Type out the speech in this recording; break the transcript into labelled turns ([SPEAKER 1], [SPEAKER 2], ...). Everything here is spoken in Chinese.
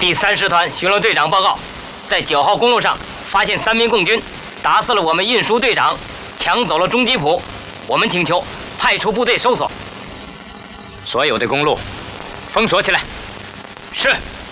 [SPEAKER 1] 第3师团巡逻队长报告，在9号公路上发现3名共军打死了我们运输队长，抢走了中吉普。我们请求派出部队搜索，
[SPEAKER 2] 所有的公路封锁起来。
[SPEAKER 1] 是。